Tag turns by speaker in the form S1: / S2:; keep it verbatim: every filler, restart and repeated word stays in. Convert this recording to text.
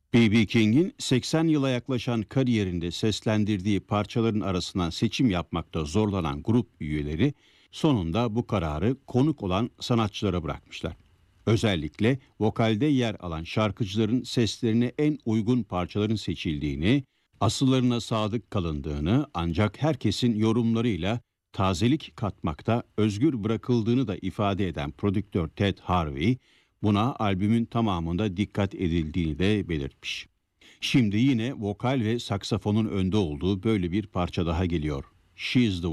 S1: B B. King'in seksen yıla yaklaşan kariyerinde seslendirdiği parçaların arasından seçim yapmakta zorlanan grup üyeleri sonunda bu kararı konuk olan sanatçılara bırakmışlar. Özellikle vokalde yer alan şarkıcıların seslerine en uygun parçaların seçildiğini, asıllarına sadık kalındığını ancak herkesin yorumlarıyla tazelik katmakta özgür bırakıldığını da ifade eden prodüktör Ted Harvey, buna albümün tamamında dikkat edildiğini de belirtmiş. Şimdi yine vokal ve saksafonun önde olduğu böyle bir parça daha geliyor. She's the